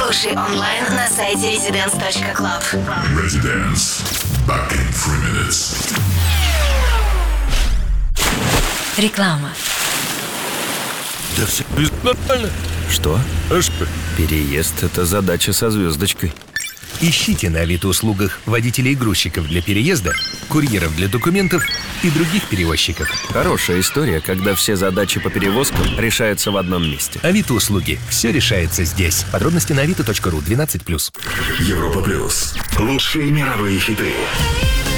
Слушай онлайн на сайте residence.club. Residence. Back in 3 minutes. Реклама. Да все нормально. Что? А что? Переезд – это задача со звездочкой. Ищите на Авито-услугах водителей и грузчиков для переезда, курьеров для документов и других перевозчиков. Хорошая история, когда все задачи по перевозкам решаются в одном месте. Авито-услуги. Все решается здесь. Подробности на avito.ru 12+. Европа плюс. Лучшие мировые хиты.